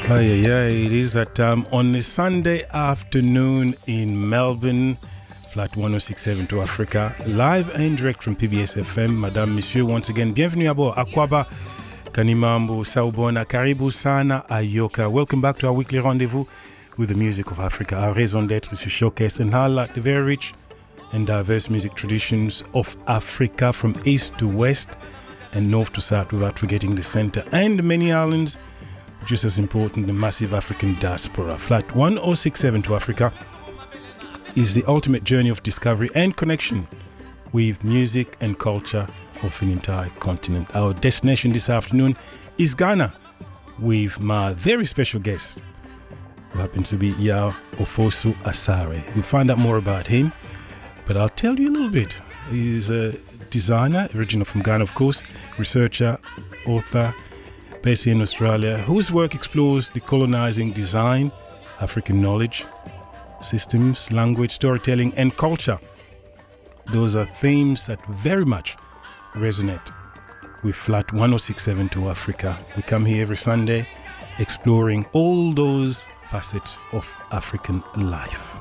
It is that time on a Sunday afternoon in Melbourne, flat 1067 to Africa, live and direct from PBS FM. Madame, Monsieur, once again, bienvenue à bord. Akwaba, Kanimambo, Saubona, Karibu Sana, Ayoka. Welcome back to our weekly rendezvous with the music of Africa. Our raison d'être is to showcase and highlight the very rich and diverse music traditions of Africa from east to west and north to south, without forgetting the center and the many islands. Just as important, the massive African diaspora. Flat 1067 to Africa is the ultimate journey of discovery and connection with music and culture of an entire continent. Our destination this afternoon is Ghana with my very special guest, who happens to be Yaw Ofosu Asare. We'll find out more about him, but I'll tell you a little bit. He's a designer, original from Ghana, of course, researcher, author, based in Australia, whose work explores decolonizing design, African knowledge, systems, language, storytelling, and culture. Those are themes that very much resonate with Flat 1067 to Africa. We come here every Sunday exploring all those facets of African life.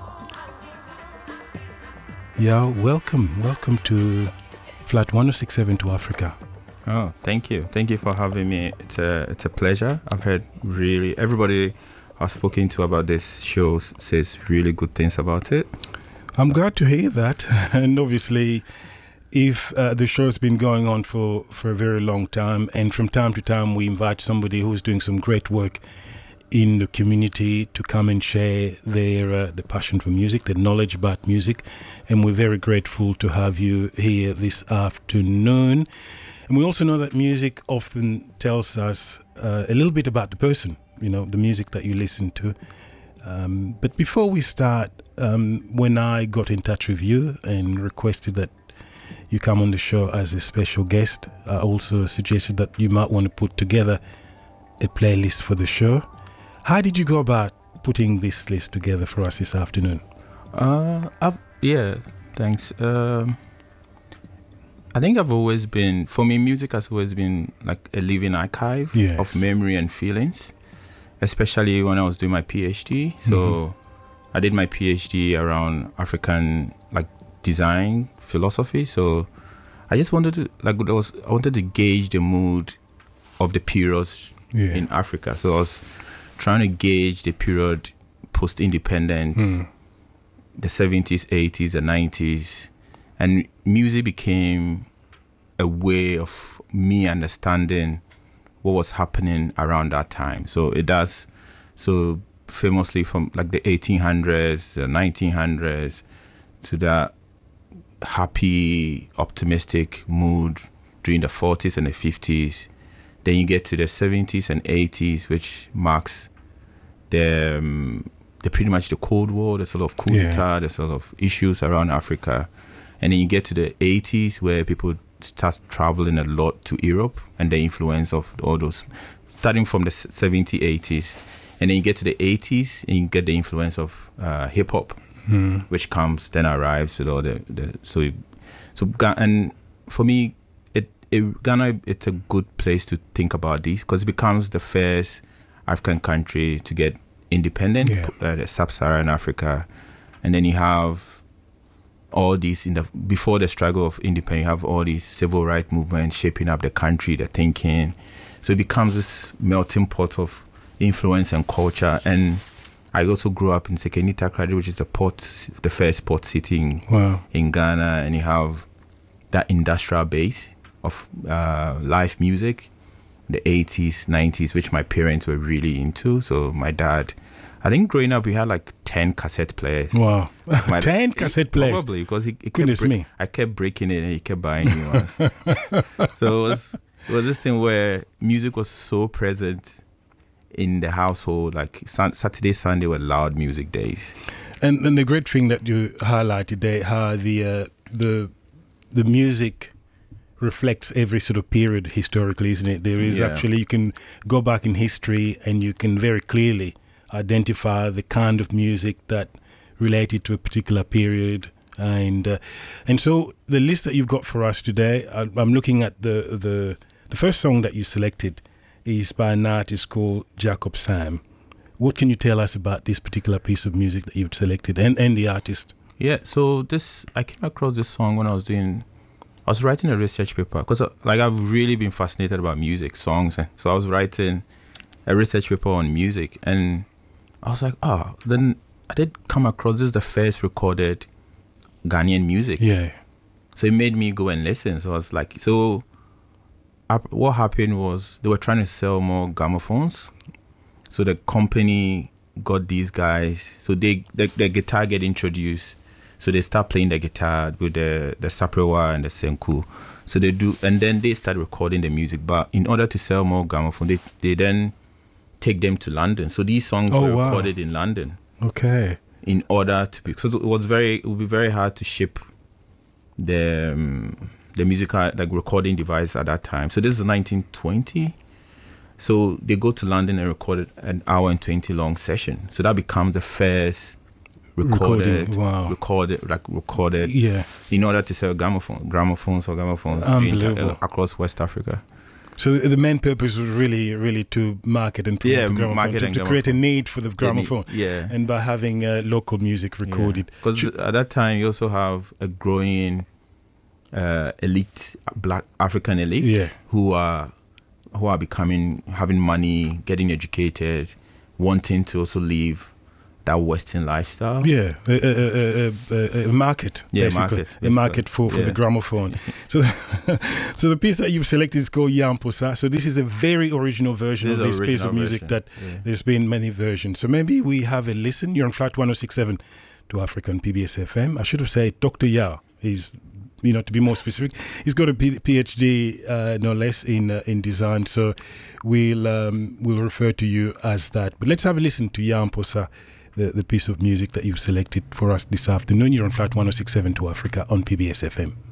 Yeah, welcome to Flat 1067 to Africa. Oh, thank you. Thank you for having me. It's a pleasure. I've heard really, everybody I've spoken to about this show says really good things about it. I'm glad to hear that. And obviously, if the show's been going on for a very long time, and from time to time we invite somebody who's doing some great work in the community to come and share their the passion for music, their knowledge about music, and we're very grateful to have you here this afternoon. And we also know that music often tells us a little bit about the person, you know, the music that you listen to. But before we start, when I got in touch with you and requested that you come on the show as a special guest, I also suggested that you might want to put together a playlist for the show. How did you go about putting this list together for us this afternoon? Thanks. I think for me, music has always been like a living archive of memory and feelings, especially when I was doing my PhD. So I did my PhD around African design philosophy. So I just wanted to I wanted to gauge the mood of the periods in Africa. So I was trying to gauge the period post-independence, the 70s, 80s, and 90s. And music became a way of me understanding what was happening around that time. So it does, so famously from the 1800s, the 1900s, to that happy, optimistic mood during the 40s and the 50s. Then you get to the 70s and 80s, which marks the pretty much the Cold War. There's a lot of coup d'etat, there's a lot of issues around Africa. And then you get to the 80s where people start traveling a lot to Europe and the influence of all those, starting from the 70s, 80s. And then you get to the 80s and you get the influence of hip hop, which arrives with all and for me, Ghana, it's a good place to think about this because it becomes the first African country to get independent, the sub-Saharan Africa. And then you have all these before the struggle of independence, you have all these civil rights movements shaping up the country, the thinking. So it becomes this melting pot of influence and culture. And I also grew up in Sekeni Takoradi, which is the first port city in Ghana, and you have that industrial base of live music, the 80s, 90s, which my parents were really into. So my dad, I think growing up, we had 10 cassette players. Wow. 10 cassette players? Probably, because I kept breaking it and he kept buying new ones. So it was this thing where music was so present in the household. Saturday, Sunday were loud music days. And the great thing that you highlighted there, how the music reflects every sort of period historically, isn't it? There is actually, you can go back in history and you can very clearly identify the kind of music that related to a particular period, and so the list that you've got for us today, I'm looking at the first song that you selected is by an artist called Jacob Sam, What can you tell us about this particular piece of music that you've selected and the artist? Yeah, so I came across this song when I was writing a research paper because I've really been fascinated about music, songs. So I was writing a research paper on music, and I was like, then I did come across, this is the first recorded Ghanaian music. Yeah. So it made me go and listen. So I was like, what happened was they were trying to sell more gramophones. So the company got these guys. So the guitar get introduced. So they start playing the guitar with the saprewa and the senku. So they do, and then they start recording the music. But in order to sell more gramophone, they then take them to London. So these songs were recorded in London. Okay. In order to be, because it would be very hard to ship the musical recording device at that time. So this is 1920. So they go to London and recorded an hour and 20 long session. So that becomes the first recorded yeah, in order to sell gramophones across West Africa. So the main purpose was really to market and promote the gramophone, to create a need for the gramophone. And by having local music recorded. Because at that time you also have a growing elite, black African elite, who are having money, getting educated, wanting to also live that Western lifestyle. Yeah, a market, basically. A market for the gramophone. So so the piece that you've selected is called Yamposa. So this is a very original version of this piece of music that there's been many versions. So maybe we have a listen. You're on Flat 106.7 to Africa on PBS FM. I should have said Dr. Ya is, to be more specific, he's got a PhD, no less, in design. So we'll refer to you as that. But let's have a listen to Yamposa, the piece of music that you've selected for us this afternoon. You're on Flat 106.7 to Africa on PBS FM.